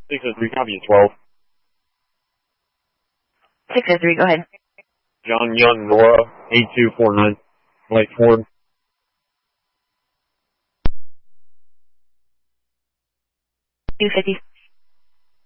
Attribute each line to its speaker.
Speaker 1: 603, copy at 12.
Speaker 2: 603, go ahead.
Speaker 1: John Young, Nora, 8249, Lake Ford.
Speaker 2: 250.